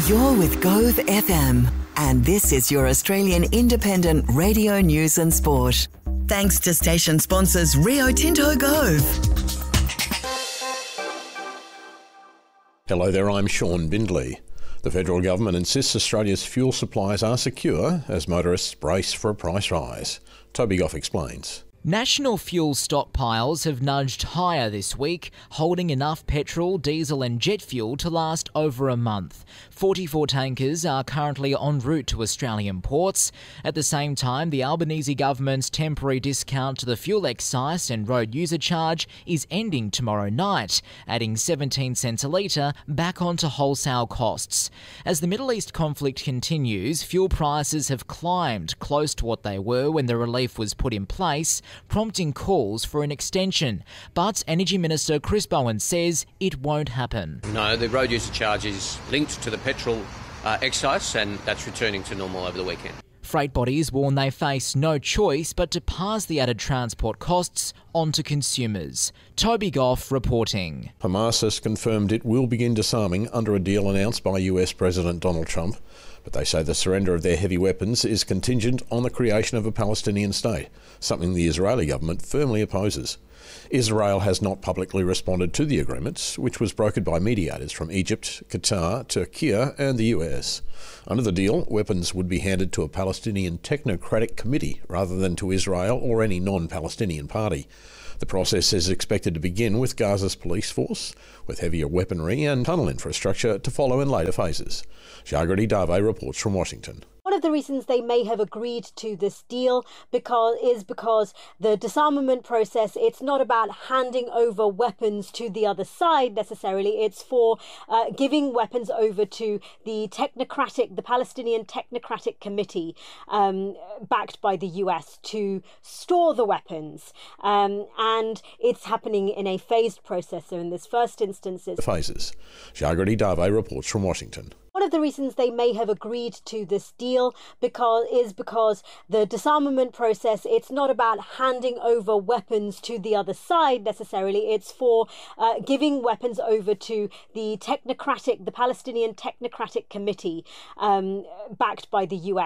You're with Gove FM, and this is your Australian independent radio news and sport. Thanks to station sponsors Rio Tinto Gove. Hello there, I'm Sean Bindley. The federal government insists Australia's fuel supplies are secure as motorists brace for a price rise. Toby Goff explains. National fuel stockpiles have nudged higher this week, holding enough petrol, diesel and jet fuel to last over a month. 44 tankers are currently en route to Australian ports. At the same time, the Albanese government's temporary discount to the fuel excise and road user charge is ending tomorrow night, adding 17 cents a litre back onto wholesale costs. As the Middle East conflict continues, fuel prices have climbed close to what they were when the relief was put in place, prompting calls for an extension. But Energy Minister Chris Bowen says it won't happen. No, the road user charge is linked to the petrol excise, and that's returning to normal over the weekend. Freight bodies warn they face no choice but to pass the added transport costs on to consumers. Toby Goff reporting. Hamas has confirmed it will begin disarming under a deal announced by US President Donald Trump, but they say the surrender of their heavy weapons is contingent on the creation of a Palestinian state, something the Israeli government firmly opposes. Israel has not publicly responded to the agreements, which was brokered by mediators from Egypt, Qatar, Turkey and the US. Under the deal, weapons would be handed to a Palestinian technocratic committee rather than to Israel or any non-Palestinian party. The process is expected to begin with Gaza's police force, with heavier weaponry and tunnel infrastructure to follow in later phases. Jagrati Dave reports from Washington. One of the reasons they may have agreed to this deal is because the disarmament process, it's not about handing over weapons to the other side necessarily. It's for giving weapons over to the Palestinian Technocratic Committee, backed by the US, to store the weapons. And it's happening in a phased process. So in this first instance, it's phases. Jagrati Dave reports from Washington. One of the reasons they may have agreed to this deal is because the disarmament process, it's not about handing over weapons to the other side necessarily. It's for giving weapons over to the Palestinian Technocratic Committee, backed by the US.